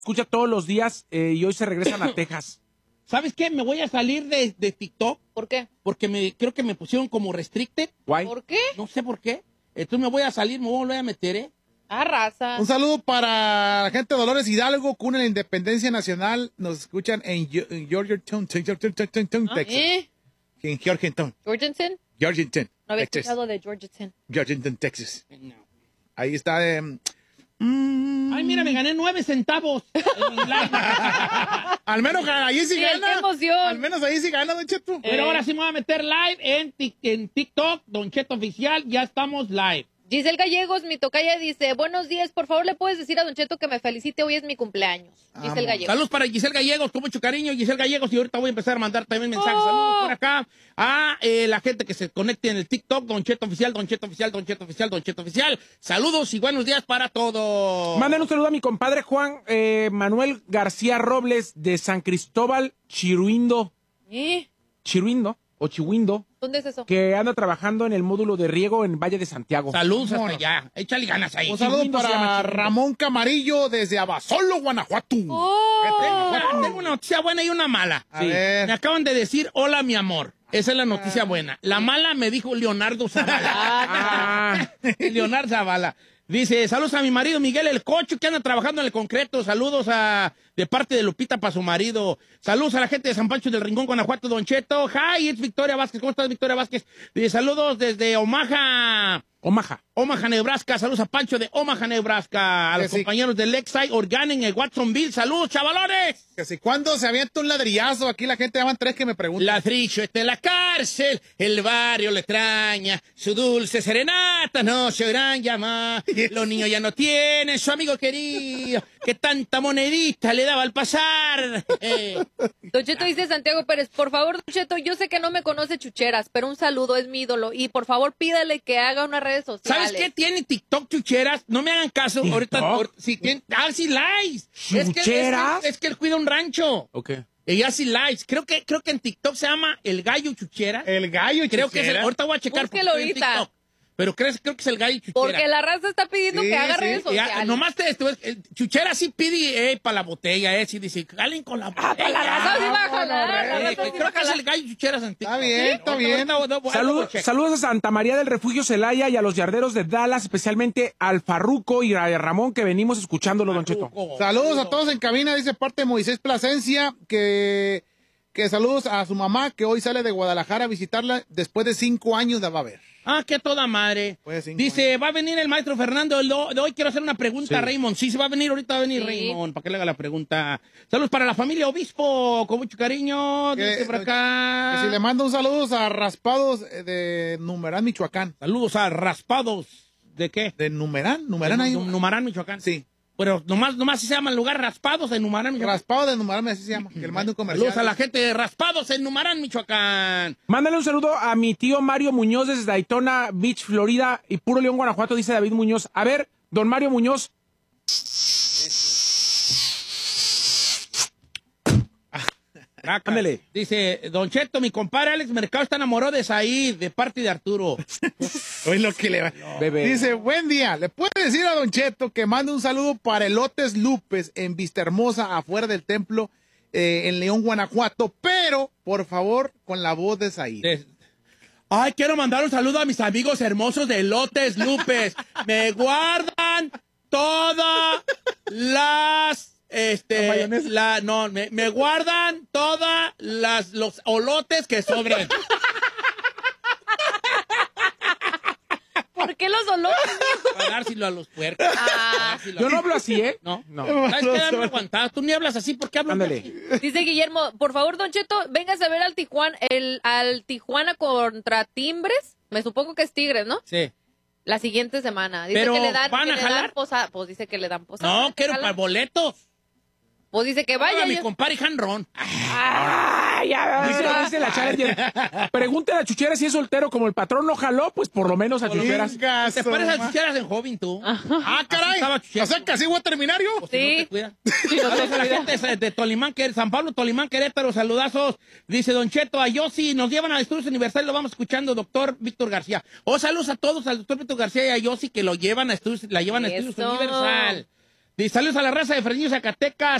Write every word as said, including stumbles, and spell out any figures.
escucha todos los días eh, y hoy se regresan a Texas. ¿Sabes qué? Me voy a salir de, de TikTok. ¿Por qué? Porque me, creo que me pusieron como restricted. Guay. ¿Por qué? No sé por qué. Entonces me voy a salir, me voy a volver a meter, ¿eh? Ah, raza. Un saludo para la gente de Dolores Hidalgo, cuna de la Independencia Nacional. Nos escuchan en, Yo- en Georgetown, Georgetown, Ah, Texas. ¿Eh? En Georgetown, ¿Georgetown? Georgetown, No había Texas. escuchado de Georgetown. Georgetown, Texas. No. Ahí está. Eh, mm, Ay, mira, me gané nueve centavos. en mi live. al menos ahí sí, Sí, gana. qué emoción. Al menos ahí sí gana, Don Cheto. Pero Eh. ahora sí me voy a meter live en, Tik- en TikTok, Don Cheto Oficial. Ya estamos live. Giselle Gallegos, mi tocaya, dice, buenos días, por favor, ¿le puedes decir a Don Cheto que me felicite? Hoy es mi cumpleaños. Giselle Vamos. Gallegos. Saludos para Giselle Gallegos, con mucho cariño, Giselle Gallegos, y ahorita voy a empezar a mandar también mensajes. Oh. Saludos por acá a eh, la gente que se conecte en el TikTok, Don Cheto Oficial, Don Cheto Oficial, Don Cheto Oficial, Don Cheto Oficial. Saludos y buenos días para todos. Manden un saludo a mi compadre Juan eh, Manuel García Robles de San Cristóbal, Chiruindo, ¿Eh? Chiruindo o Chihuindo, ¿Dónde es eso? que anda trabajando en el módulo de riego en Valle de Santiago. Saludos hasta Vámonos. allá. Échale ganas ahí. Un saludo Chihuindo se llama para Chihuindo. Ramón Camarillo desde Abasolo, Guanajuato. ¡Oh! Tengo, tengo una noticia buena y una mala. A ver. Me acaban de decir, hola, mi amor. Esa es la noticia buena. La mala me dijo Leonardo Zavala. Ah, Leonardo Zavala. Dice, saludos a mi marido Miguel El Cocho, que anda trabajando en el concreto. Saludos a de parte de Lupita para su marido. Saludos a la gente de San Pancho del Rincón, Guanajuato, Don Cheto. Hi, it's Victoria Vázquez. ¿Cómo estás, Victoria Vázquez? Dice, saludos desde Omaha. Omaha. Omaha, Nebraska. Saludos a Pancho de Omaha, Nebraska. A los Que sí. compañeros de Lexi Organic en Watsonville. Saludos, chavalones. Que si cuando se avienta un ladrillazo, aquí la gente llaman tres que me preguntan. Ladrillo está en la cárcel, el barrio le extraña, su dulce serenata no se oirán llamar. Los niños ya no tienen su amigo querido, que tanta monedita le daba al pasar. Eh, Don Cheto dice Santiago Pérez, por favor, Don Cheto, yo sé que no me conoce Chucheras, pero un saludo, es mi ídolo. Y por favor, pídale que haga unas redes sociales. ¿Sabes qué tiene TikTok, chucheras? No me hagan caso. ¿TikTok? Ahorita, ahor- sí, tiene, ah, sí, likes. Es que, es, ¿Chucheras? que, es que él cuida un rancho. Ok. Y hace likes. Creo que, creo que en TikTok se llama El Gallo Chuchera. El gallo, Creo que es el, Chuchera. ahorita voy a checar. porque Búsquelo estoy en ahorita. TikTok. Pero creo, creo que es el Gallo Chuchera. Porque la raza está pidiendo Sí, que haga sí. redes Ya, sociales. nomás te, te- el Chuchera sí pide eh, para la botella, eh, sí dice, jalen con la botella. Ah, la raza sí va a jalar, la Eh, raza sí va a creo que es jalar. el Gallo Chuchera Santiago. Está bien, está bien. Saludos, saludos a Santa María del Refugio Celaya y a los yarderos de Dallas, especialmente al Farruco y a Ramón, que venimos escuchándolo, Don Cheto. Saludos a todos en cabina, dice parte de Moisés Plasencia, que, que saludos a su mamá, que hoy sale de Guadalajara a visitarla después de cinco años de va a ver. Ah, qué toda madre. Pues cinco Dice, va a venir el maestro Fernando de lo- de hoy. Quiero hacer una pregunta a Sí. Raymond. Sí, se va a venir, ahorita va a venir Sí. Raymond, para que le haga la pregunta. Saludos para la familia Obispo, con mucho cariño. Que- Dice por Que acá. si le mando un saludo a Raspados eh, de Numerán, Michoacán. Saludos a Raspados. ¿De qué? ¿De Numerán? ¿Numerán De ahí? Nu- Numarán, Michoacán. Sí. Pero nomás, nomás se llama el lugar Raspados en Numarán, Michoacán. Raspados de Numerán, así se llama. Que le mande un comercial. Saludos a la gente de Raspados en Numarán, Michoacán. Mándale un saludo a mi tío Mario Muñoz desde Daytona Beach, Florida y Puro León, Guanajuato, dice David Muñoz. A ver, don Mario Muñoz. Ándale. Dice, Don Cheto, mi compadre Alex Mercado está enamorado de Said, de parte de Arturo. Hoy lo que le va. Bebé. Dice, buen día. ¿Le puede decir a Don Cheto que mande un saludo para Elotes Lupes en Vista Hermosa, afuera del templo, eh, en León, Guanajuato? Pero, por favor, con la voz de Said. De- Ay, quiero mandar un saludo a mis amigos hermosos de Lotes Lupes. Me guardan todas las... La Este, mayonesa. la, no, me, me guardan todas las, los olotes que sobren. ¿Por qué los olores? Para dárselo a los puercos. Ah. Dárselo Yo a- no hablo así, ¿eh? No, No. ¿Sabes qué? Dame aguantado. Tú ni hablas así, ¿por qué hablas Ándale. así? Dice Guillermo, por favor, Don Cheto, véngase a ver al Tijuana, el, al Tijuana contra Timbres. Me supongo que es Tigres, ¿no? Sí. La siguiente semana. Dice Pero, que le dan, ¿van que a le jalar? dan posada. Pues dice que le dan posada. No, ¿Que quiero jalan? para boletos. Pues dice que vaya. Para mi ya- compadre Hanron. Ay, ya, dice, dice la Challenger. Pregúntale a Chuchera si es soltero, como el patrón no jaló, pues por lo menos a Chucheras. Venga, Te su pareces a ma- Chucheras en joven, tú. Ah, Así caray. estaba Chucheras. O sea, que así voy a terminar yo. Pues, si no Sí. te cuida. Saludos a la gente de- de Tolimán, que San Pablo, Tolimán, Querétaro, saludazos. Dice Don Cheto, a Yossi, nos llevan a Estudios Universal, lo vamos escuchando, doctor Víctor García. Oh, saludos a todos, al doctor Víctor García y a Yossi, que lo llevan a Estudios, la llevan a Estudios Eso. Universal. Dice, saludos a la raza de Fresnillo, Zacatecas.